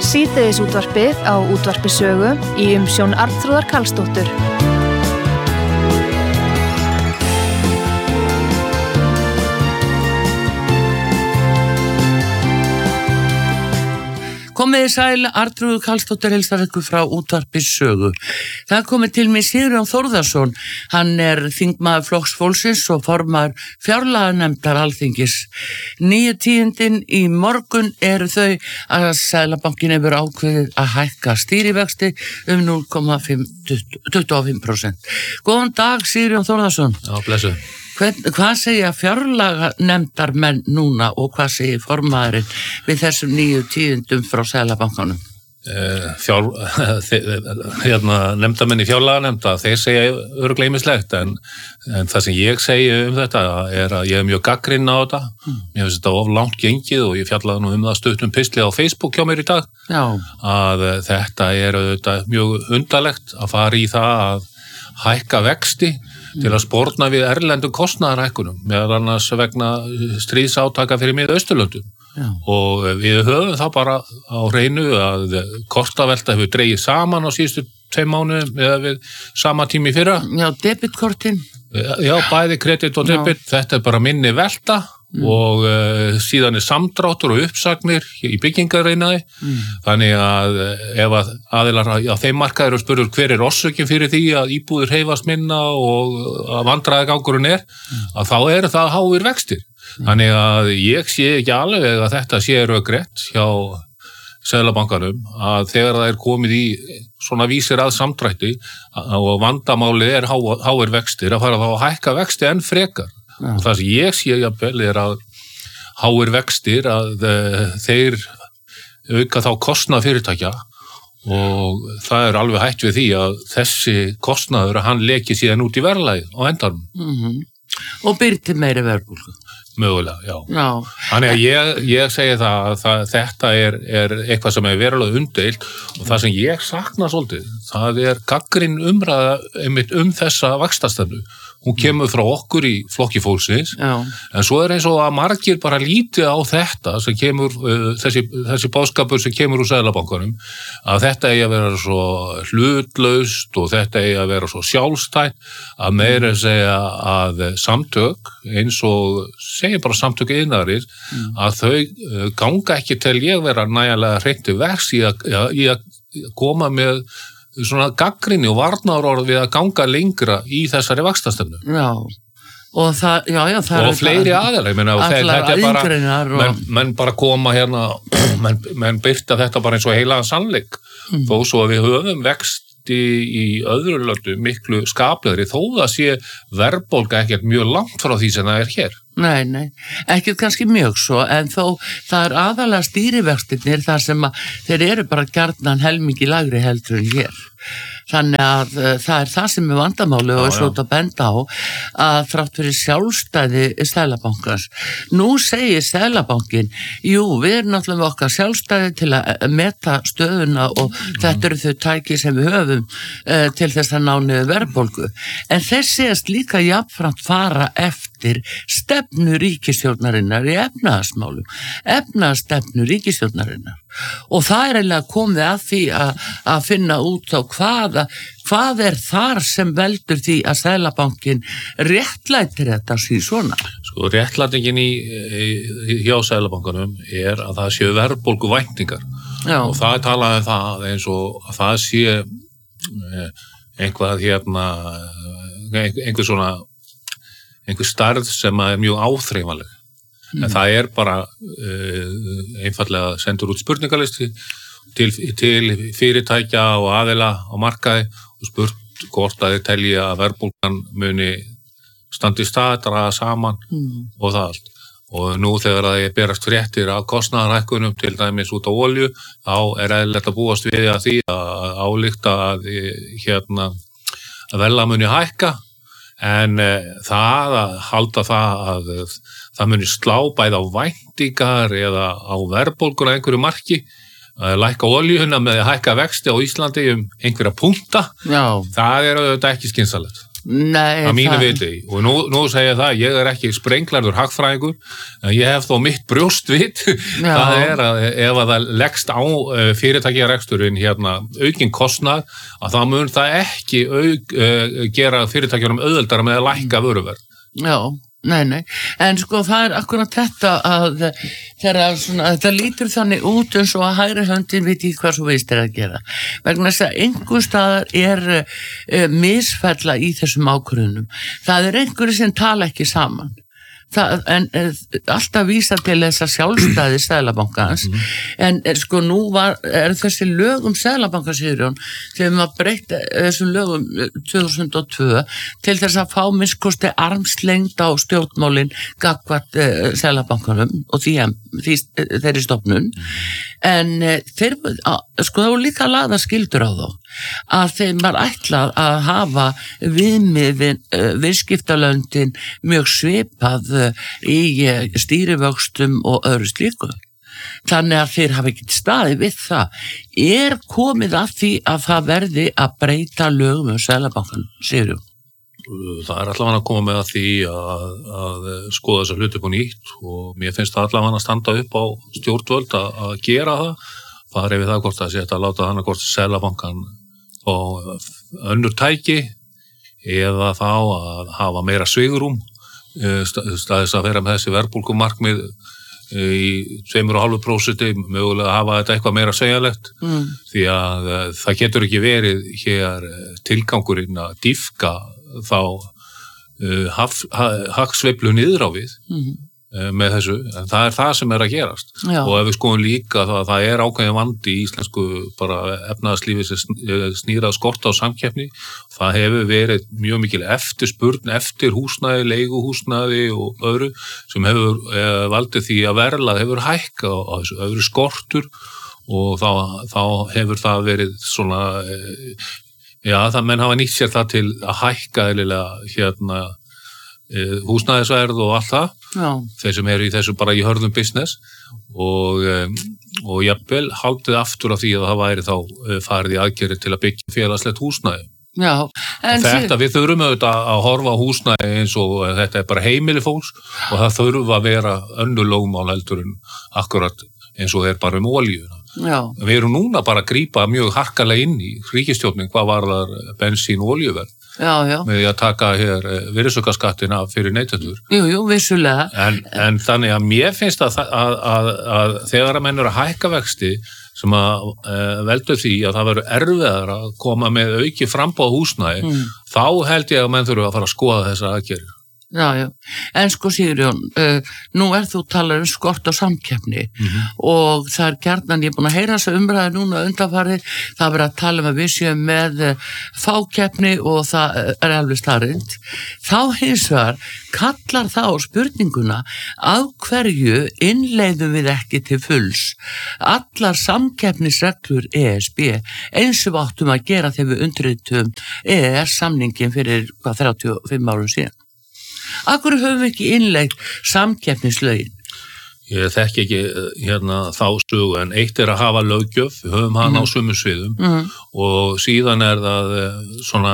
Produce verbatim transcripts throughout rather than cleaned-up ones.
Síðdegisútvarpið á Útvarpi Sögu í umsjón Arnþrúðar Karlsdóttur. Komiði sæl, Arnþrúður Karlsdóttir heilsar ykkur frá Útvarpi Sögu. Það komið til mig Sigurjón Þórðarson, hann er þingmaður Flokks fólksins og formaður fjárlaganefndar Alþingis. Nýju tíðindin í morgun eru þau að Seðlabankinn hefur ákveðið að hækka stýrivexti um núll komma tuttugu og fimm prósent. Góðan dag, Sigurjón Þórðarson. Já, blessu. Hvern, hvað segja fjárlaganefndarmenn núna og hvað segir formaðurinn við þessum nýju tíðindum frá Seðlabankanum? Uh, fjár, hérna, nefndarmenn í fjárlaganefnda, þeir segja örugglega ýmislegt, en, en það sem ég segi um þetta er að ég er mjög gagnrýninn á þetta. Mm. Mér finnst þetta of langt gengið og ég fjallaði nú um það stuttum pistli á Facebook hjá mér í dag. Já. Að þetta er auðvitað mjög undarlegt að fara í það að hækka vexti til að sporna við erlendum kostnaðarhækkunum, meðal annars vegna stríðsátaka fyrir Mið-Austurlöndum. Og við höfum þá bara á hreinu að kortavelta hefur dregið saman á síðustu tveim mánuðum eða við sama tími í fyrra. Já, debitkortin. Já, bæði kredit og debit, já. Þetta er bara minni velta. Mm. Og uh, síðan er samdráttur og uppsagnir í byggingarreinaði. Mm. Þannig að ef að aðilar á þeim markaður og spurur hver er orsökin fyrir því að íbúðir hreyfast minna og að vandræðagangurinn er, mm. að þá eru það háir vextir. Mm. Þannig að ég sé ekki alveg að þetta sé rökrétt hjá Seðlabankanum að þegar það er komið í svona vísir að samdrætti og vandamáli er há, háir vextir að fara þá að hækka vexti enn frekar. Ja. Og það sem ég sé jafnvel er að háir vextir að uh, þeir auka þá kostnað fyrirtækja og það er alveg hætt við því að þessi kostnaður hann leki síðan út í verðlagið á endanum. Mm-hmm. Og byrti meiri verðbólgu. Mögulega, já. já. Þannig að ég, ég segi það að það, þetta er, er eitthvað sem er verulega umdeilt og það sem ég sakna svolítið, það er gagnrýn umræða einmitt um þessa vaxtastefnu. Hún kemur frá okkur í Flokki fólksins, já. En svo er eins og að margir bara líti á þetta sem kemur, uh, þessi, þessi boðskapur sem kemur úr Seðlabankanum, að þetta eigi að vera svo hlutlaust og þetta eigi að vera svo sjálfstætt, að meira segja að samtök, eins og segja bara samtök iðnaðarins, mm. að þau uh, ganga ekki til ég vera nægilega hreint í verks í að, í að koma með svona gagnrýni og varnaðarorð við að ganga lengra í þessari vaxtastefnu. Já, og það, já, já, það og fleiri aðeins, ég meina, þetta er bara, og... menn, menn bara koma hérna, menn, menn byrta þetta bara eins og heilagan sannleik, mm. þó svo að við höfum vexti í öðru löndum miklu skaplegri, þó það sé verðbólga ekkert mjög langt frá því sem það er hér. Nei, nei, ekkert kannski mjög svo, en þó það er aðalega stýrivextirnir þar sem að þeir eru bara gjarnan helmingi lagri heldur en hér. Þannig að uh, það er það sem er vandamáli og er slótt að benda á að þrátt fyrir sjálfstæði Seðlabankans. Nú segir Seðlabankin, jú, við erum náttúrulega með okkar sjálfstæði til að meta stöðuna og mm. þetta eru þau tæki sem við höfum uh, til þess að ná niður verðbólgu. En þeir segast líka jafnframt fara eftir stefnu ríkisstjórnarinnar í efnahagsmálum, efnahagsstefnu ríkisstjórnarinnar. Og það er eiginlega komið að því að, að finna út á hvaða, hvað er þar sem veldur því að Seðlabankinn réttlætir þetta síðan svona? Sko, réttlætingin í, í hjá Seðlabankanum er að það séu verðbólgu væntingar. Já. Og það er talað um það eins og að það sé einhvað hérna, einhver svona, einhver starf sem er mjög áþreifanleg. Mm. En það er bara uh, einfallega sendur út spurningalisti til, til fyrirtækja og aðila á markaði og spurt hvort að þeir telja að verðbólgan muni standi í stað, draga saman mm. og það allt. Og nú þegar það er berast fréttir af kostnaðarhækkunum til dæmis út á olíu, þá er eðlilegt að búast við að því að álykta að, hérna, að verðla muni hækka. En uh, það að halda það að uh, það muni slá bæði á væntingar eða á verðbólgur að einhverju marki, uh, lækka olíuna með að hækka vexti á Íslandi um einhverja punkta, já. Það er auðvitað ekki skynsamlegt. Nei, að mínu það... viti og nú, nú segja það, ég er ekki sprenglarður hagfræðingur, en ég hef þó mitt brjóstvit, það er að ef að það leggst á fyrirtækjareksturinn hérna aukinn kostnað, að það mun það ekki auk, uh, gera fyrirtækjunum auðveldara með að lækka vöruverð. Já, nei, nei, en sko það er akkurat þetta að þegar svona, þetta lítur þannig út eins og að hægri höndin veit ekki hvað svo veist er að gera. Vegna þess að einhver staðar er uh, misfella í þessum ákvörðunum. Það er einhverju sem tala ekki saman. Það, en er, alltaf vísa til þess að sjálfstæði Seðlabankans mm. en er, sko nú var, er þessi lögum Seðlabankasýðurjón þegar maður breytta þessum lögum tvö þúsund og tvö til þess að fá minnskosti armslengd á stjórnmálin gagnvart uh, Seðlabankanum og því, því þeirri stofnun mm. en uh, þeir, uh, sko það voru líka lagða skildur á þá að þeim var ætlað að hafa viðmið við, uh, viðskiptalöndin mjög svipað í stýrivöxtum og öðru slíku. Þannig að þeir hafa ekkert staðið við það. Er komið að því að það verði að breyta lögum um Seðlabankann, Sigurjón? Það er allavega að koma með að því að, að skoða þessa hluti på nýtt og mér finnst það allavega að standa upp á stjórnvöld að, að gera það. Það er við það hvort að setja að láta hann að hvort Seðlabankann og önnur tæki eða þá að hafa meira svigrúm staðis að vera með þessi verðbólgumarkmið í tvö komma fimm prósent mögulega að hafa þetta eitthvað meira segjanlegt mm. því að það getur ekki verið hér tilgangurinn að dýpka þá uh, haf, ha, hagsveiflu niður á við mm. uh, með þessu, en það er það sem er að gerast Já. Og ef við skoðum líka það að það er ákveðin vandi í íslensku bara efnahagslífi sem snýrað skort á samkeppni. Það hefur verið mjög mikil eftirspurn eftir húsnæði, leiguhúsnæði og öðru sem hefur eh, valdið því að verðlag hefur hækkað á þessu öðru skortur og þá, þá hefur það verið svona, eh, já það menn hafa nýtt sér það til að hækka eðlilega hérna eh, húsnæðisverð og allt það, já. Þeir sem eru í þessu bara í hörðum business og, eh, og jafnvel haldið aftur af því að það væri þá eh, farið í aðgerðir til að byggja félagslegt húsnæði. Já, en þetta við þurfum auðvitað að horfa á húsnæði eins og þetta er bara heimili fólks og það þurfa að vera önnur lögmál heldur en akkurat eins og er bara um olíuna. Já. Við erum núna bara að grípa mjög harkalega inn í ríkisstjórnin hvað varðar bensín og olíuverð. Já, já. Með að taka hér virðisaukaskattinn af fyrir neytendur. Jú, jú, vissulega. En, en þannig að mér finnst að, að, að, að þegar að menn eru að hækka vexti sem að uh, veldu því að það verður erfiðar að koma með auki framboð húsnæði, mm. þá held ég að menn þurfa að fara að skoða þessa aðgerðir. Já, já, en sko Sigurjón, uh, nú er þú talað um skort á samkeppni mm-hmm. og það er gjarnan, ég er búin að heyra þessa umræði núna undanfarið, það verður að tala um að við séum með uh, fákeppni og það er alveg starrend. Þá hins vegar kallar það á spurninguna af hverju innleiðum við ekki til fulls allar samkeppnisreglur E S B eins og við áttum að gera þegar við undirritum E E S-samningin fyrir hvað, þrjátíu og fimm árum síðan. Akkur höfum við ekki innleitt samkeppnislögin? Ég þekki ekki hérna þá sögu en eitt er að hafa löggjöf, við höfum hana mm. á sömu sviðum mm. og síðan er það svona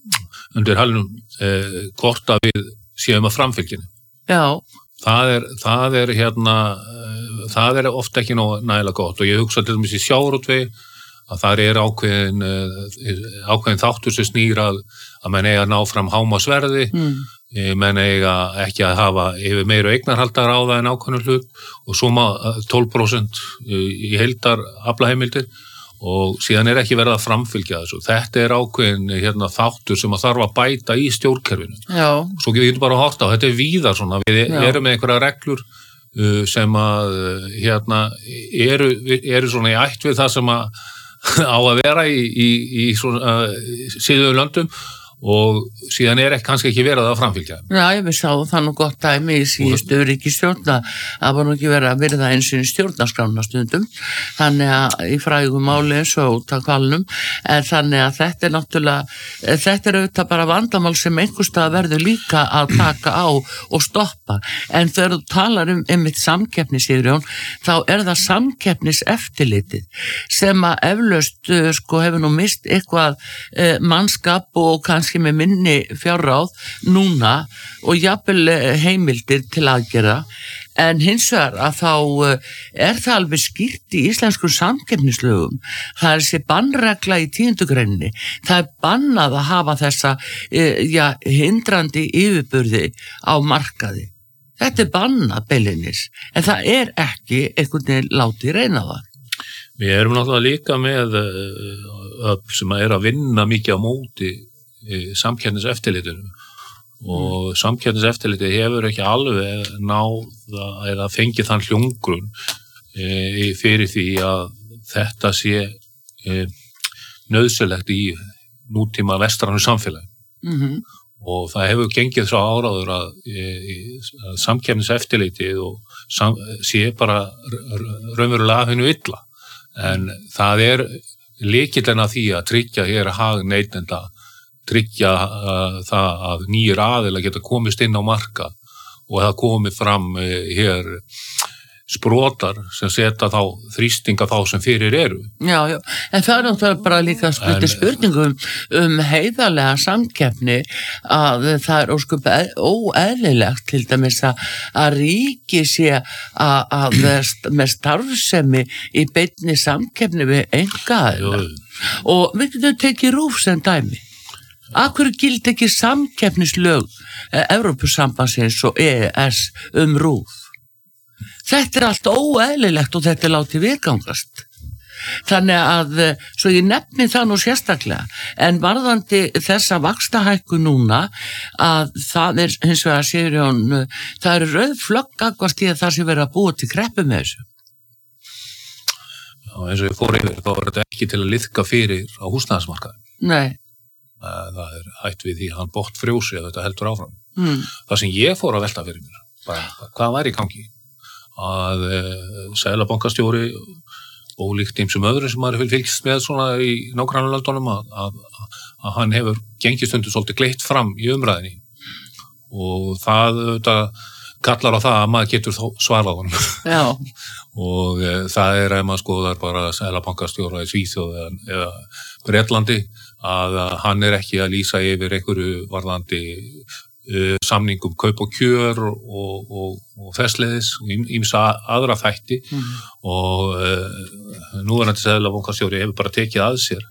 undir halnum eh, hvort að við séum að framfylgjini. Já. Það er, það er hérna, það er ofta ekki nægilega gott og ég hugsa til dæmis í sjávarútvegi að það er ákveðin, ákveðin þáttur sem snýr að, að menn eiga að ná fram hámarksverði, mm. menn eiga ekki að hafa yfir meiru eignarhaldar á það en ákveðin hlut og svo maður tólf prósent í heildar aflaheimildir og síðan er ekki verið að framfylgja þessu. Þetta er ákveðin hérna, þáttur sem að þarf að bæta í stjórnkerfinu. Já. Svo getur við bara að horta á, þetta er víðar svona, við Já. Erum með einhverja reglur uh, sem að hérna, eru, eru svona í ætt við það sem að á að vera í, í, í svona uh, síðuðu löndum og síðan er ekki kannski ekki verið að framfylgja. Já, ég við sáum það nú gott dæmi í síðustu ríkisstjórn að það var nú ekki verið að verða eins og stjórnarskrána stundum, þannig að í frægum máli eins og út af kvalnum, en þannig að þetta er náttúrulega, þetta er auðvitað bara vandamál sem einhverstað verður líka að taka á og stoppa, en þegar þú talar um einmitt samkeppni, Sigurjón, þá er það samkeppnis eftirlitið sem að eflaust sko hefur nú mist eitthvað eh, mannskap og kannski kannski með minni fjárráð núna og jafnvel heimildir til aðgerða, en hins vegar að þá er það alveg skýrt í íslenskum samkeppnislögum. Það er þessi bannregla í tíundu greininni. Það er bannað að hafa þessa ja, hindrandi yfirburði á markaði. Þetta er bannað beilinnis, en það er ekki einhvern veginn látið reyna það. Við erum náttúrulega líka með öfl sem er að vinna mikið á móti samkeppniseftirlitinu og mm. samkeppniseftirlitið hefur ekki alveg náð eða fengið þann hljóngrunn e, fyrir því að þetta sé e, nauðsynlegt í nútíma vestrænu samfélagi. Mm-hmm. Og það hefur gengið frá áráður að, að samkeppniseftirlitið og sam, sé bara raunverulega af hennu illa. En það er lykillinn að því að tryggja hér hag neytenda, tryggja uh, það að nýjir aðilar geta komist inn á markað og það komið fram uh, hér sprotar sem setja þá þrýstinga þá sem fyrir eru. Já, já, en það er náttúrulega bara líka spurning spurningum um heiðarlega samkeppni að það er óskup óeðlilegt til dæmis að, að ríki sé að, að með starfsemi í beinni samkeppni við einkaaðila. Og við getum tekið RÚV sem dæmi. Af hverju gildi ekki samkeppnislög Evrópusambandsins og E E S um RÚV? Þetta er allt óeðlilegt og þetta er látið viðgangast. Þannig að, svo ég nefni það nú sérstaklega, en varðandi þessa vaxtahækku núna, að það er, hins vegar Sigurjón, það eru rauð flögg gagnvart í að það sé verið að búa til kreppu með þessu. Já, eins og ég fór yfir, þá er þetta ekki til að liðka fyrir á húsnæðismarkaði. Nei. Það er hætt við því að hann bótt frjósi að þetta heldur áfram. Mm. Það sem ég fór að velta fyrir mér, bara, hvað væri í gangi? Að uh, seðlabankastjóri og líkt ýmsum öðru sem maður vil fylgst með svona í nágrannalöndunum að, að, að hann hefur gengistundu svolítið gleitt fram í umræðinni og það auðvitað kallar á það að maður getur svarað honum. Já. Og uh, það er ef maður skoðar bara seðlabankastjóra í Svíþjóð eða, eða Bretlandi að, að hann er ekki að lýsa yfir einhverju varðandi Uh, samningum kaup og kjör og, og, og þessleiðis og ýmsa aðra þætti mm. og uh, núverandi seðlabankastjóri hefur bara tekið að sér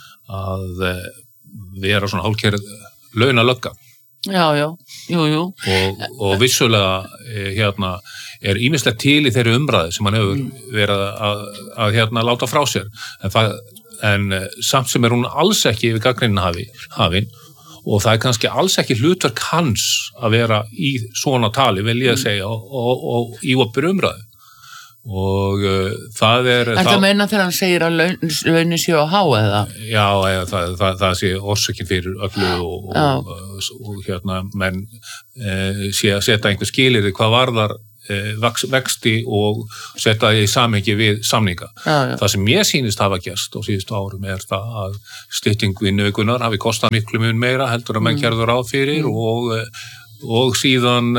að uh, vera svona hálfgerð launalögga. Já, já, jú, jú. Og, og vissulega uh, hérna er ýmislegt til í þeirri umræði sem hann hefur mm. verið að, að hérna láta frá sér en, það, en uh, samt sem er hún alls ekki yfir gagnrýnin hafi, hafin og það er kannski alls ekki hlutverk hans að vera í svona tali, vil ég segja, og, og, og í opinberri umræðu. Og uh, það er... Er það meina þegar hann segir að laun, launin séu á há eða? Já, eða, það, það, það sé orsökin fyrir öllu og, og, og, og hérna, menn e, sé að setja einhver skilyrði hvað varðar e, vexti og setja í samhengi við samninga. Já, já. Það sem ég sýnist hafa gerst á síðustu árum er það að stytting vinnuvikunnar hafi kostað miklu mun meira heldur að menn gerðu ráð fyrir mm. og, og síðan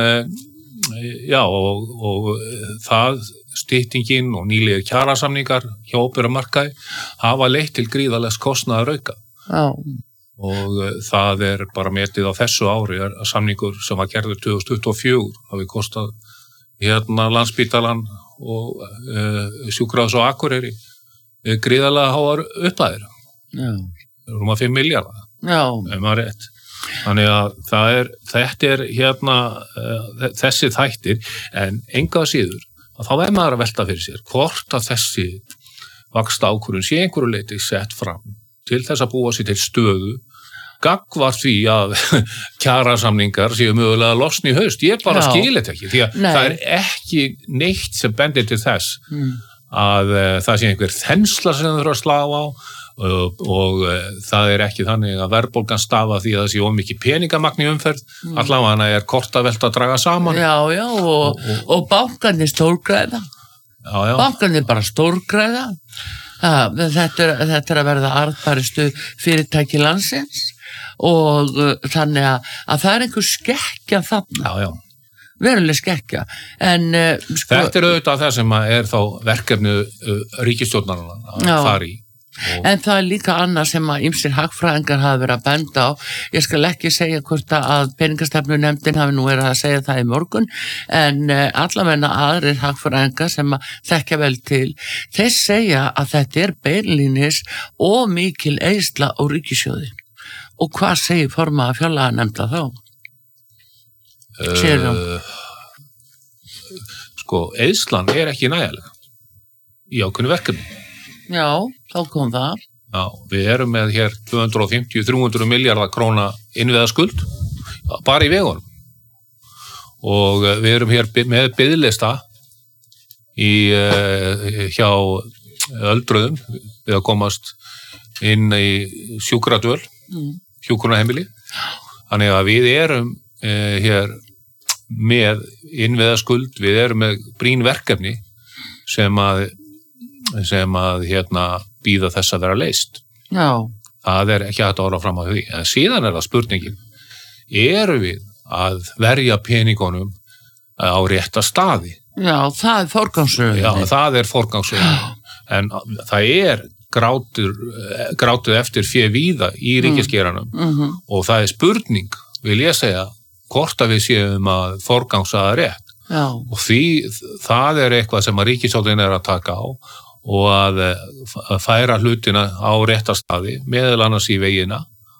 já og, og það styttingin og nýlegir kjarasamningar hjá opinbermarkaði hafa leitt til gríðarlegs kostnaðar auka. Já. Og það er bara metið á þessu ári að samningur sem var gerður tvö þúsund tuttugu og fjögur hafi kostað hérna Landspítalann og uh, sjúkrahús á Akureyri uh, gríðarlega háar upphæðir. Já. Rúma fimm milljarða. Já. Ef maður rétt. Þannig að það er, þetta er hérna uh, þessi þættir en enga síður að þá er maður að velta fyrir sér hvort að þessi vaxta ákvörðun sé einhverju leyti sett fram til þess að búa sér til stöðu gagnvart því að kjarasamningar séu mögulega að losna í haust. Ég bara skil þetta ekki, því að Nei. Það er ekki neitt sem bendir til þess mm. að uh, það sé einhver þensla sem þau þurfa að slá á og, og uh, það er ekki þannig að verðbólgan stafa því að það sé ómikið peningamagn í umferð, mm. allavega er kortavelta að draga saman. Já, já, og, og, og, og bankarnir stórgræða. Já, já. Bankarnir bara stórgræða. Það, þetta, er, þetta er að verða arðbærustu fyrirtæki landsins og uh, þannig að, að það er einhver skekkja þarna. Já, já. Veruleg skekkja. En, uh, sko, þetta er auðvitað það sem er þá verkefni uh, ríkisstjórnarna að fara í. En það er líka annað sem að ýmsir hagfræðingar hafa verið að benda á. Ég skal ekki segja hvort að peningastefnunefndin hafi nú verið að segja það í morgun, en allavegna aðrir hagfræðingar sem að þekkja vel til, þeir segja að þetta er beinlínis og mikil eyðsla á ríkissjóði. Og hvað segir formaður fjárlaganefndar þá? Sér það? Uh, sko, eyðslan er ekki nægjanleg í ákveðnu verkefni. Já, þá kom það. Já, við erum með hér tvö hundruð fimmtíu til þrjú hundruð milljarða króna innviða skuld, bara í vegunum. Og við erum hér með biðlista í, hjá öldruðum við að komast inn í sjúkradvöl, mm. hjúkrunarheimili. Þannig að við erum eh, hér með innviða skuld, við erum með brýn verkefni sem að sem að hérna býða þess að vera leyst. Já. Það er ekki hægt að orða fram á því. En síðan er það spurningin, eru við að verja peningunum á rétta staði? Já, það er forgangsröðin. Já, það er forgangsröðin. En það er grátur, grátur eftir fé víða í ríkisgeiranum mm. mm-hmm. og það er spurning, vil ég segja, hvort að við séum að forgangsaða rétt. Já. Og því það er eitthvað sem að ríkisstjórnin er að taka á og að, að færa hlutina á réttastaði, meðal annars í vegina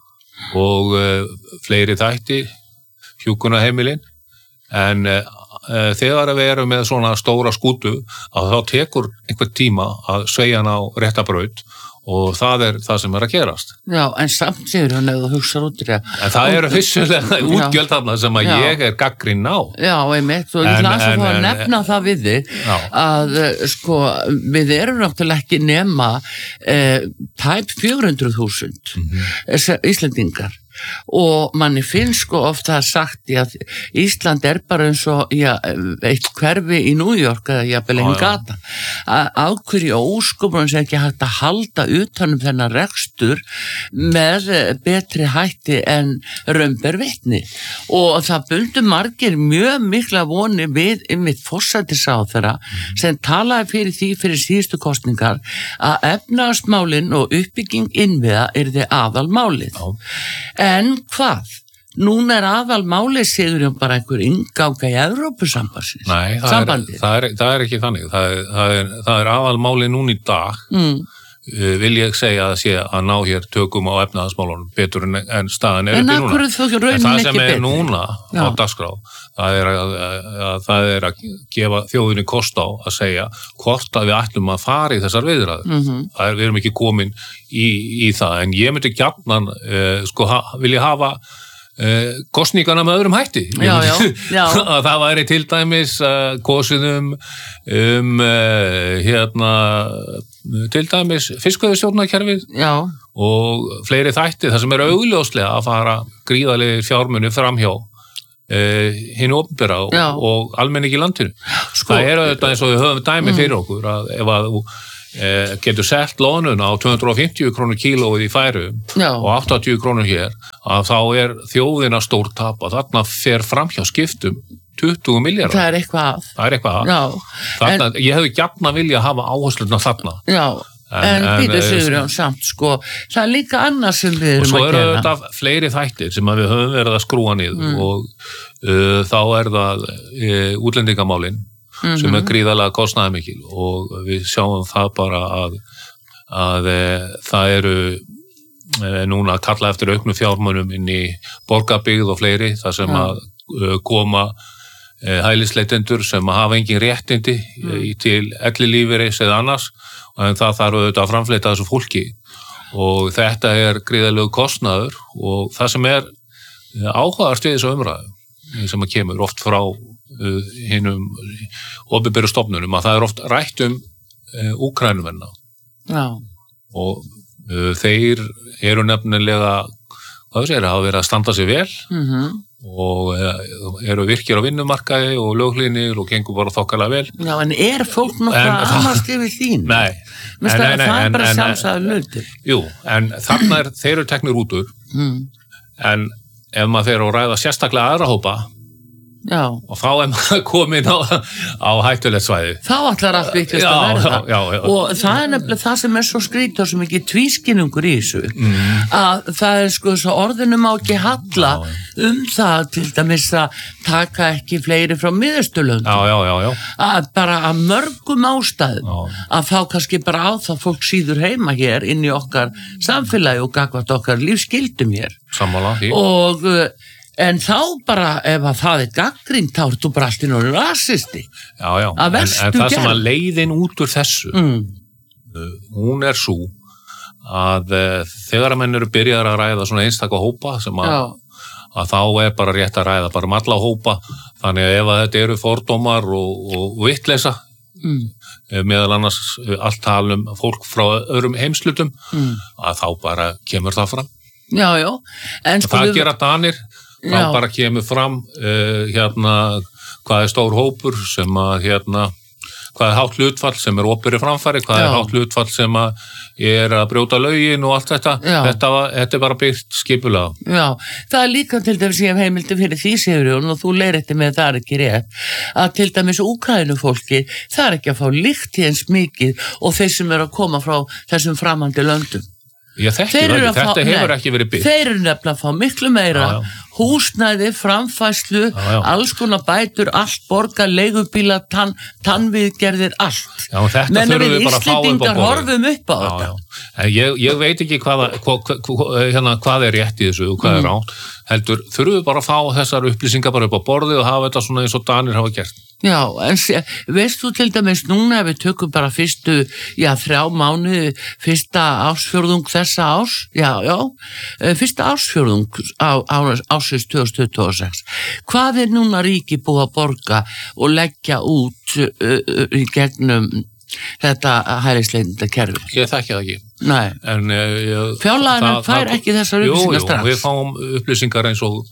og uh, fleiri þætti, hjúkrunarheimilin, en uh, þegar við erum með svona stóra skútu, að þá tekur einhver tíma að sveigja hann á réttabraut og það er það sem er að gerast. Já, en samt séður hann ef þú hugsar út í það. En það eru vissulega útgjöld þarna sem að já. Ég er gaggrinn á. Já, einmitt, og ég ætla að fá að nefna en, það við þig, já. Að sko, við erum náttúrulega ekki nema eh, tæp fjögur hundruð þúsund mm-hmm. Íslendingar. Og manni finnst sko ofta að sagt að Ísland er bara eins og já, eitt hverfi í New York eða jafnvel einn gata að hverju óskupum sem ekki hægt að halda utanum þennan rekstur með betri hætti en raun ber vitni og það bundu margir mjög mikla voni við einmitt forsætisráðherra sem talaði fyrir því fyrir síðustu kosningar að efnahagsmálin og uppbygging innviða yrði aðalmálið. Já. En hvað? Núna er aðal málið Sigurjón bara einhver innganga í Evrópusambandsins. Nei, það er, það, er, það er ekki þannig. Það er, það er, það er aðal málið núna í dag. Mm. Uh, vil ég segja að sé að ná hér tökum á efnahagsmálunum betur en, en staðan er en uppi núna. En það sem er betur. Núna Já. Á dagskrá, það er að, að, að það er að gefa þjóðinni kost á að segja hvort að við ætlum að fara í þessar viðræður. Mm-hmm. Það er, við erum ekki komin í, í það, en ég myndi gjarnan uh, sko ha, vilja hafa Uh, kosningana með öðrum hætti já, já, já. að það væri til dæmis uh, kosinum um uh, hérna til dæmis fiskveiðistjórnarkerfið og fleiri þætti þar sem er augljóslega að fara gríðarlegir fjármunir framhjá uh, hinu opinbera og, og almenningi í landinu. Sko, það er auðvitað eins og við höfum dæmi fyrir okkur að ef að þú Eh, getur selt lónuna á tvö hundruð fimmtíu krónur kílóið í Færeyjum og áttatíu krónur hér, að þá er þjóðina stór tap og þarna fer framhjá skiptum tuttugu milljarðar. Það er eitthvað að. Það er eitthvað að. Þarna, en, ég hefði gjarna vilja hafa áhersluna þarna. Já, en, en Pítur Sigurjón samt, sko, það er líka annað sem við erum að gera. Og svo eru þetta fleiri þættir sem við höfum verið að skrúa niður mm. og uh, þá er það uh, útlendingamálin Mm-hmm. sem er gríðarlega kostnaðarmikil og við sjáum það bara að, að e, það eru e, núna að kalla eftir auknum fjármunum inn í borgarbyggð og fleiri þar sem ja. Að e, koma e, hælisleitendur sem að hafa engin réttindi mm. e, til ellilífeyris eða annars en það þarf auðvitað að framfleyta þessu fólki og þetta er gríðarlegu kostnaður og það sem er áhugavert við þessu umræðu sem að kemur oft frá Uh, hinnum opinberu stofnunum að það er oft rætt um uh, Úkraínumenn og uh, þeir eru nefnilega hvað segir, hafa verið að standa sig vel mm-hmm. og uh, eru virkir á vinnumarkaði og löghlínir og gengur bara þokkalega vel. Já, en er fólk nokkra aðmast yfir þín? Nei, en, það, nei, nei, það er en, bara sjálfsagður hlutir. Jú, en þarna er, þeir eru teknir út úr mm. en ef maður fer að ræða sérstaklega aðra hópa Já. Og þá er maður komin á, á hættulegt svæði. Þá ætlar allt vitlaust að verða. Já, já, já. Og það er nefnilega það sem er svo skrítið og sem ekki tvískinningur í þessu. Mm. Að það er sko svo orðinu má ekki halla já, um það til dæmis að taka ekki fleiri frá Miðausturlöndum. Já, já, já, já. Að bara að mörgum ástæðum já. Að þá kannski bara á það fólk síður heima hér inn í okkar samfélagi og gagvart okkar lífsgildum hér. Sammála, því. Og en þá bara, ef að það er gagnrýnt, þá er þú bara allt í náttúrulega rasisti. Já, já, en, en það gerð. Sem að leiðin út úr þessu, mm. hún er svo að þegar að menn eru byrjar að ræða svona einstaka hópa sem að, að þá er bara rétt að ræða, bara um alla hópa, þannig að ef að þetta eru fordómar og, og vittleysa, mm. meðal annars allt talum fólk frá öðrum heimslutum, mm. að þá bara kemur það fram. Já, já. En sko það við... gera Danir, þá já. Bara kemur fram uh, hérna hvað er stór hópur sem að hérna hvað er hátt hlutfall sem er opið framfæri, hvað já. Er hátt hlutfall sem að er að brjóta lögin og allt þetta, þetta, þetta er bara byggt skipulega. Já, það er líka til dæmis ég hef heimildi fyrir því Sigurjón og þú leiðréttir með það er ekki rétt, að til dæmis Úkraínufólki, það er ekki að fá líkt í eins mikið og þeir sem eru að koma frá þessum framandi löndum. Já, þetta, ekki, þetta fá, hefur nei, ekki verið byggt. Þeir eru nefnilega að fá miklu meira já, já. Húsnæði, framfæslu, já, já. Alls konar bætur, allt borga, leigubíla, tann, tannviðgerðir, allt. Já, þetta þurfum við bara að fá upp á borðið. Menn við Íslendingar horfum upp á já, þetta. Já. Ég, ég veit ekki hvað, hvað, hvað, hérna, hvað er rétt í þessu og hvað mm. er rátt. Heldur, þurfum við bara að fá þessar upplýsingar bara upp á borðið og hafa þetta svona eins og Danir hafa gert. Já, en veist þú til dæmis núna ef við tökum bara fyrstu, já, þrjá mánuði, fyrsta ársfjórðung þessa árs, já, já, fyrsta ársfjórðung á, á ársins tvö þúsund tuttugu og sex. Hvað er núna ríki búið að borga og leggja út uh, uh, í gegnum þetta hælisleitenda kerfi? Ég þekki það ekki. Nei. En uh, fjálaðurinn fær ekki þessar upplýsingar strax. Jú, jú, við fáum upplýsingar eins og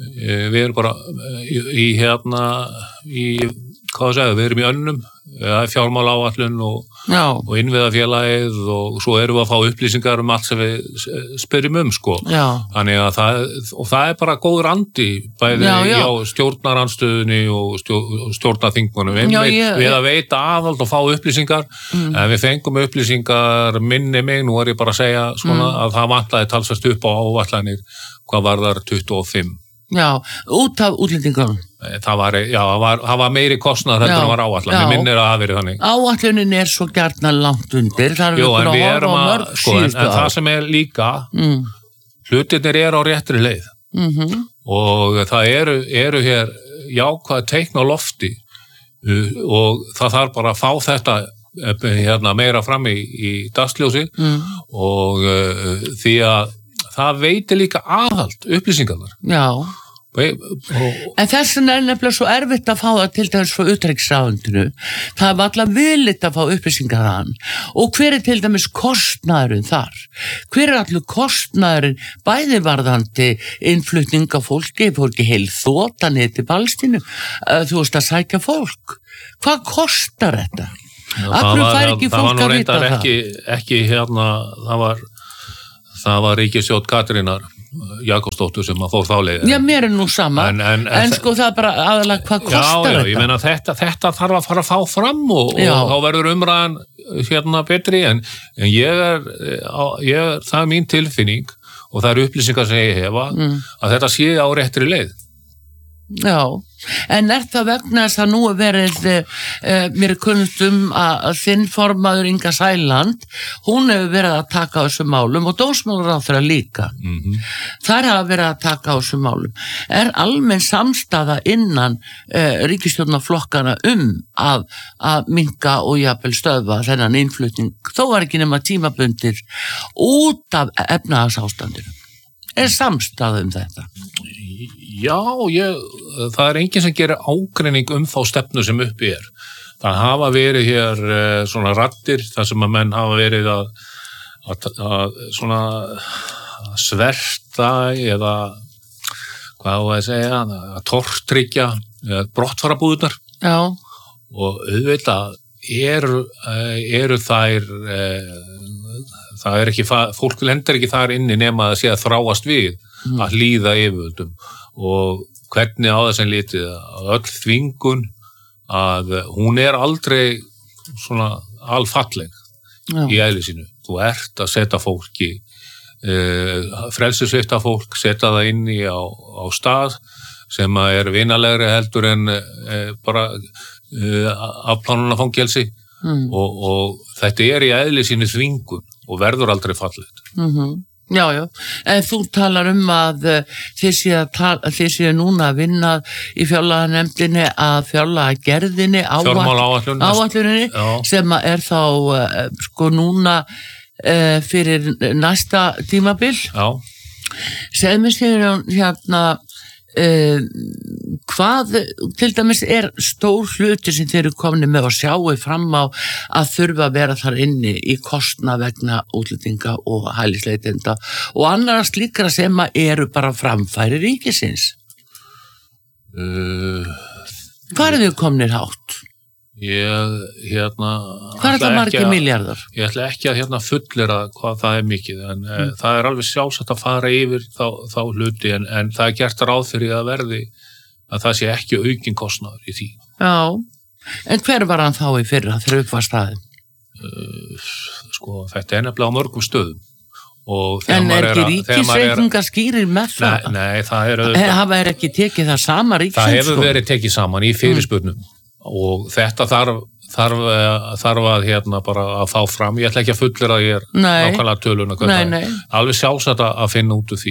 við erum bara í, í hérna í, hvað það segja, við erum í önnum fjármálaáætlun og, og innviðafélagið og svo erum við að fá upplýsingar um allt sem við spyrjum um sko. Þannig að það, og það er bara góður andi bæði já, já. Á stjórnarandstöðunni og stjórnarþingmunum við, ég, við að veita aðhald og fá upplýsingar mm. en við fengum upplýsingar minni mig, nú er ég bara að segja svona, mm. að það vantaði talsvert upp á áætlanir hvað var þar tuttugu og fimm. Já, út af útlendingunum. Það var, já, það var, það var meiri kostnað þetta var áætlan, ég minnir að það verið þannig. Áætlunin er svo gjarnan langt undir, það er Jú, við við að horfa á mörg sko, en, en það sem er líka, mm. hlutirnir eru á réttri leið mm-hmm. og það eru, eru hér jákvæð teikn á lofti uh, og það þarf bara að fá þetta hérna, meira fram í, í dagsljósi mm. og uh, því að það veitir líka aðhald upplýsingarnar. Já. Og, en þessin er nefnilega svo erfitt að fá það til dæmis frá utanríkisráðuneytinu. Það er alltaf villigt að fá upplýsingar þaðan. Og hver er til dæmis kostnaðurinn þar? Hver er allur kostnaðurinn bæði varðandi innflutning af fólki, fólki heil þotanið til Palestínu, þú veist að sækja fólk. Hvað kostar þetta? Akkur fær ekki fólk að vita það? Ekki, ekki hérna, það var það var ríkisstjórn Katrínar Jakobsdóttur sem að fór þá leið. Já, mér er nú sama, en, en, en, en sko það er bara aðalega hvað kostar já, já, þetta? Já, ég meina þetta, þetta þarf að fara að fá fram og, og þá verður umræðan hérna betri, en, en ég er, ég er, það er mín tilfinning og það eru upplýsingar sem ég hefa, mm. að þetta sé á réttri leið. Já, en er það vegna þess að nú er verið e, mér er kunnugt um að, að þinn formaður Inga Sæland, hún hefur verið að taka á þessum málum og dómsmálaráðherra líka. Mm-hmm. Þær hafa verið að taka á þessum málum. Er almenn samstaða innan e, ríkisstjórnarflokkana um að, að minnka og jafnvel stöðva þennan innflutning, þó var ekki nema tímabundir út af efnahagsástandinu. Er samstaða um þetta? Já, ég, það er enginn sem gerir ágreining um þá stefnu sem uppi er. Það hafa verið hér eh, svona raddir, þar sem að menn hafa verið að, að, að svona að sverta eða hvað á að segja, að tortryggja brottfarabúðunar. Já. Og auðvitað eru, eru þær, það er ekki, fólk lendir ekki þar inni nema að sé að þráast við, mm. að hlýða yfirvöldum. Og hvernig á þess að litið að öll þvingun að hún er aldrei svona alfalleg Já. Í eðli sínu. Þú ert að setja fólki uh, frelsissvipta fólk, setja það inn í á, á stað sem að er vinalegri heldur en uh, bara uh, afplánunarfangelsi mm. og, og þetta er í eðli sínu þvingun og verður aldrei fallegt. Mhm. Já, já, en þú talar um að þið séu, tala, þið séu núna að vinna í fjárlaganemndinni að fjárlagagerðinni áætluninni sem er þá sko núna uh, fyrir næsta tímabil. Já. Segðu mér sér hérna uh, hvað til dæmis er stór hluti sem þeir eru komni með að sjáu fram á að þurfa að vera þar inni í kostnað vegna útlendinga og hælisleitenda og annara slíkra sem eru bara framfæri ríkisins. Uh, Hvað er þau komnir hátt? Ég, hérna... Hvað er það margir milljarðar? Ég ætla ekki að hérna fullera hvað það er mikið, en mm. það er alveg sjálfsagt að fara yfir þá, þá hluti, en, en það er gert ráð fyrir að verði að það sé ekki aukinn kostnaður í því. Já, en hver var hann þá í fyrra þegar upp var staðin? Uh, sko, þetta er nefnilega á mörgum stöðum. En er ekki ríkisreikningar skýrir með það? Nei, nei það er auðvitað. Hafa er ekki tekið það sama ríkisreikningar? Það hefur verið tekið saman í fyrirspurnum mm. og þetta þarf, þarf, þarf að hérna bara að fá fram. Ég ætla ekki að fullera að ég er nákvæmlega töluna. Nei, nei. Alveg sjálfsagt að finna út úr því.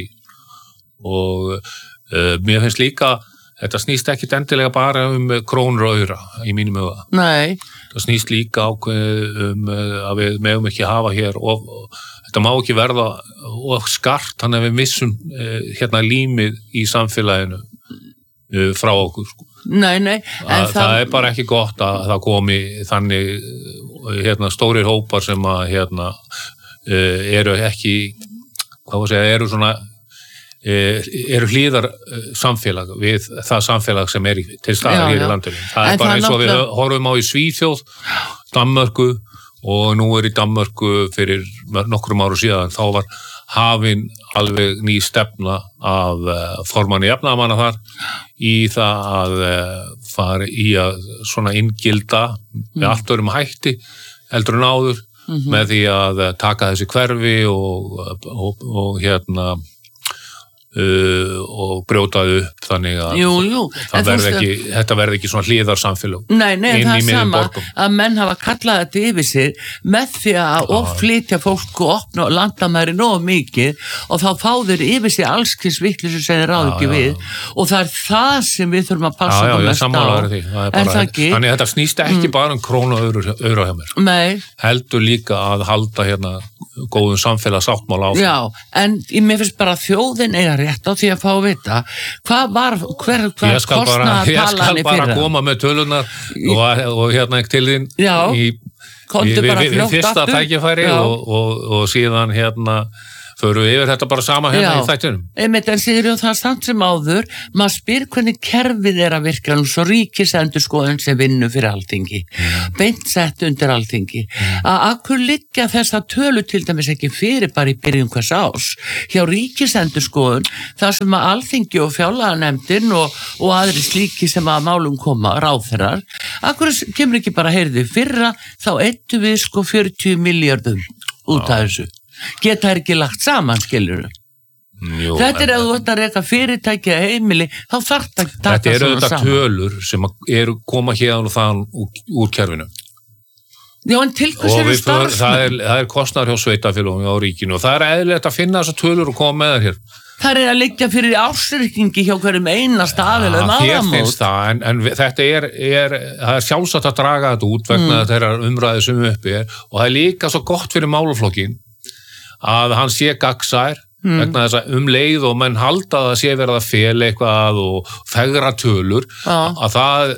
Og uh, mér finnst líka, þetta snýst ekki endilega bara um krónur og aura í mínum huga. Nei. Það snýst líka ákveð um að við megum ekki hafa hér og, og þetta má ekki verða of skart, þannig að við missum uh, hérna límið í samfélaginu uh, frá okkur. Sko. Nei, nei. Það, það er bara ekki gott að það komi þannig hérna, stórir hópar sem að hérna, uh, eru ekki, hvað var að segja, eru svona, uh, eru hlýðar uh, samfélag við það samfélag sem er til staðar hér í landinu. Það er bara eins og við horfum á í Svíþjóð, Danmörku, og nú er í Danmörku fyrir nokkrum árum síðan, þá var hafin alveg ný stefna af uh, formanni jafnaðarmanna þar í það að uh, fara í að svona inngilda mm. með allt öðrum hætti heldur en áður mm-hmm. með því að uh, taka þessi hverfi og, og, og hérna Uh, og brjótaði upp þannig að jú, jú. Verð ekki, þetta verði ekki svona hlýðar samfélag nei, nei, það er sama borgum. Að menn hafa kallað þetta yfir sig með því að offlytja fólk og opna landamæri nóg mikið og þá fá þeir yfir sig allskins vitleysu sem þeir ráð ekki já, við já. Og það er það sem við þurfum að passa já, já, á mest á það er er það ekki? Þannig þetta snýst ekki mm. bara um krónu og euro hjá mér nei. Heldur líka að halda hérna góðum samfélagsáttmála áfram. Já, en mér finnst bara þjóðin eiga rétt á því að fá að vita hvað var, hver, hver kostnaðatalan í fyrra. Ég skal bara koma með tölunar og, og hérna ekki til þín Já, í, í, í, í, í fyrsta tækifæri og, og, og síðan hérna förum við yfir þetta bara sama hérna Já, í þættinum. Einmitt, en Sigurjón, það er samt sem áður, maður spyr hvernig kerfið er að virka, nú svo ríkisendurskoðun sem vinnu fyrir Alþingi, mm. beint sett undir Alþingi, mm. að akkur liggja þessa tölu til dæmis ekki fyrir bara í byrjun hvers árs, hjá ríkisendurskoðun, þar sem að Alþingi og fjárlaganemndin og, og aðri slíki sem að málum koma, ráðherrar, akkur kemur ekki bara heyrði fyrra, þá eittu við sko fjörutíu milljörðum út af þessu. Geta þær ekki lagt saman, skilur Jú, þetta er að þú ætti að reka fyrirtæki að heimili, þá þarf það að taka þetta eru svona þetta saman. Tölur sem eru koma hérna og þaðan úr, úr kerfinu Já, en til hvers eru starfsmenn? Það er, það er kostnaður hjá sveitafélögum á ríkinu og það er eðlilegt að finna þessar tölur og koma með þær hér. Það er að liggja fyrir ársreikningi hjá hverjum einasta aðila um áramót. Þér finnst það, en, en þetta er, er, það er sjálfsagt að draga þetta út vegna mm. þeirra umræði sem uppi er og það er líka svo gott fyrir málaflokkin að hann sé gagnsær mm. vegna þess að um leið og menn halda að það sé verið að fela eitthvað og fegra tölur ah. að það,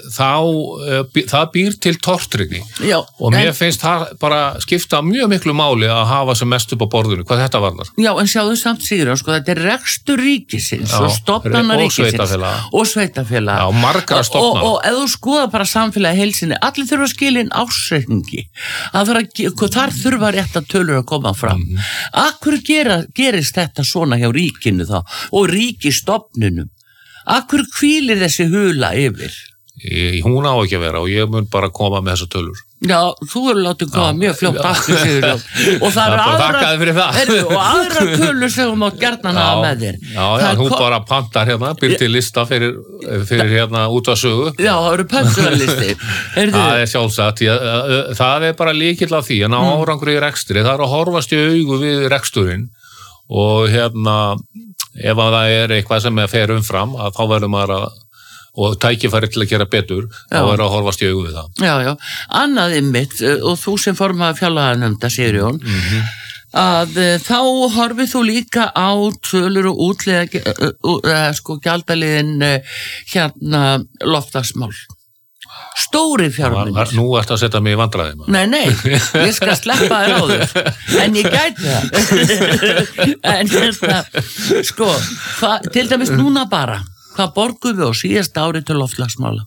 þá, það býr til tortryggni og mér en, finnst það bara skipta mjög miklu máli að hafa sem mest upp á borðinu, hvað þetta varðar. Já, en sjáðu samt Sigurjón, sko, þetta er rekstur ríkisins Já, og stofnana ríkisins og sveitafélag Já, margra stofnana. Og, og, og ef þú skoða bara samfélagi heilsinni, allir þurfa að skilja inn ársreikningi, að þar þurfa rétt að tölur að koma fram. Mm. Akkur gera, gerist þetta svona hjá ríkinu þá og ríkistofnunum Akkur hvílir þessi hula yfir? Ég, hún á ekki að vera og ég mun bara koma með þessa tölur. Já, þú eru látið koma mjög fljótt aftur Sigurjón og það er aðra heru, og aðra tölur sem þú mátt gjarnan hafa með þér. Já, já, hún bara pantar hérna, byrti lista fyrir, fyrir hérna út af sögu. Já, það eru pöntuðarlisti. Það er sjálfsagt, ég, það er bara líkill af því, en á mm. árangur í rekstri, það er að horfast í augu við reksturinn og hérna, ef að það er eitthvað sem er fer umfram, að þá verður maður að og tækifæri til að gera betur já. Og er að horfast í augu við það. Já, já. Annað einmitt, og þú sem formaður fjárlaganefndar, Sigurjón, mm-hmm. að þá horfið þú líka á tölur og útlega, uh, sko, gjaldaliðin uh, hérna loftslagsmál. Stóri fjármunir. Nú ert að setja mig í vandræði. Nei, nei, ég skal sleppa þér á þér, en ég gæti það. En hérna, sko, hva, til dæmis núna bara, hvað borgum við á síðasta ári til loftslagsmála?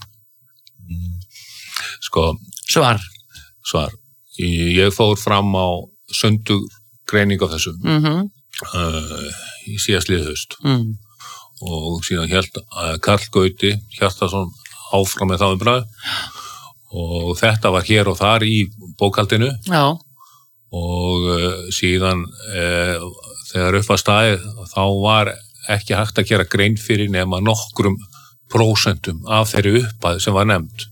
Sko. Svar. Svar. Ég fór fram á sundugreining af þessu mm-hmm. uh, í síðastliðið haust mm. og síðan hélt uh, Karl Gauti Hjartarson áfram með það umræðu og þetta var hér og þar í bókhaldinu Já. Og uh, síðan uh, þegar upp var staðið þá var ekki hægt að gera grein fyrir nema nokkrum prósentum af þeirri upphæð sem var nefnd.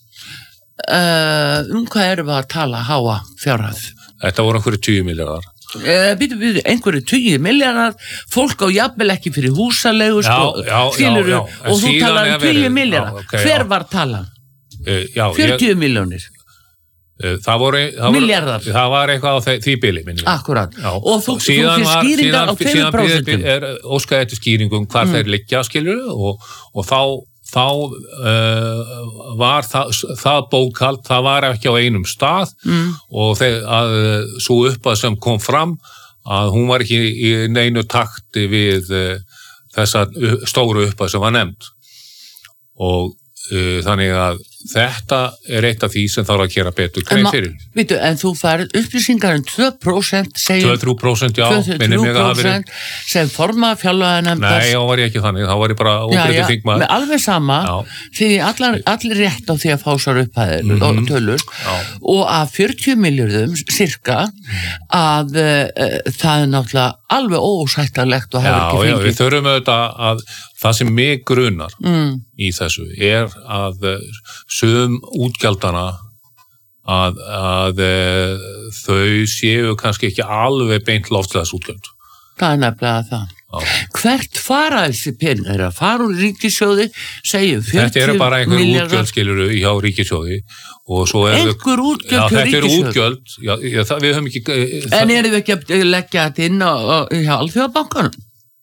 Uh, um hvað erum við að tala háa fjárhæð? Þetta voru einhverju tíu milljarðar. Uh, býtu, býtu, einhverju tíu milljarðar, fólk á jafnvel ekki fyrir húsalegu, sko, skilurðu, og þú talar um tíu milljarðar. Okay, Hver já. Var talan? Uh, já, fjörutíu ég... milljónir. Það voru, það milljarðar. Voru, það var eitthvað á því bili. Akkurat. Já. Og þú, þú fyrir skýringar á tveimur prósentum. Síðan er óskaði eftir skýringum hvar mm. þeir liggja, skilur, og, og þá, þá uh, var það, það bókhald, það var ekki á einum stað mm. og þeir, að, svo uppað sem kom fram að hún var ekki í neinu takti við uh, þessa stóru uppað sem var nefnd. Og uh, þannig að þetta er eitt af því sem þarf að gera betur grein fyrir. Vitu, en þú færð upplýsingar um tvö prósent segjum, tvö til þrjú prósent, já, minnum ég að það verið sem formaður fjárlaganefndar. Nei, þá var ég ekki þannig, þá var ég bara óbreyttur þingmaður. Með alveg sama, já. Því allar, allir rétt á því að fá sár upphæðir mm-hmm. og tölur já. Og að fjörutíu milljörðum cirka að uh, það er náttúrulega alveg ósættarlegt og hefur ekki fengið. Já, já, við þurfum auðvitað að það sem mig grunar mm. í þessu er að sum útgjaldana að, að þau séu kannski ekki alveg beint loftslagsútgjöld. Það er nefnilega það. Já. Hvert fara þessi peningar? Er að fara úr ríkissjóði, segjum fjörutíu milljarðar? Þetta eru bara einhver útgjöld, skiluru, hjá ríkissjóði. Einhver útgjöld hjá ríkissjóði? Já, þetta eru útgjöld. Já, já, það, við höfum ekki... En það... erum við ekki að leggja þetta inn á, á, hjá Alþjóðabankanum?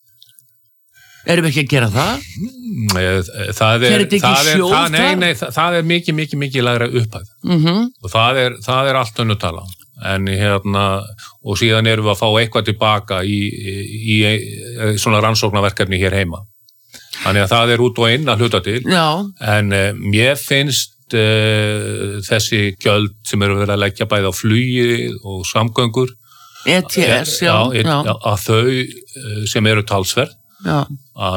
Erum við ekki að gera það? Það er, er, það er, það, nei, nei, það, það er mikið, mikið, mikið lægra upphæð. Mm-hmm. Og það er, það er allt önnur tala. En hérna, og síðan erum við að fá eitthvað tilbaka í, í, í svona rannsóknarverkefni hér heima. Þannig að það er út og inn að hluta til. Já. En uh, mér finnst uh, þessi gjöld sem eru verið að leggja bæði á flugi og samgöngur. E T S, já. já, já. Að þau uh, sem eru talsverð. Já. Að